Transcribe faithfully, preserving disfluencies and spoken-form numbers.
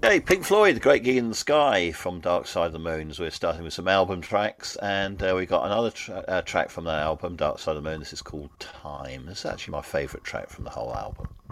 Hey, Pink Floyd, The Great Gig in the Sky from Dark Side of the Moon. So we're starting with some album tracks, and uh, we got another tra- uh, track from that album, Dark Side of the Moon. This is called Time. This is actually my favourite track from the whole album.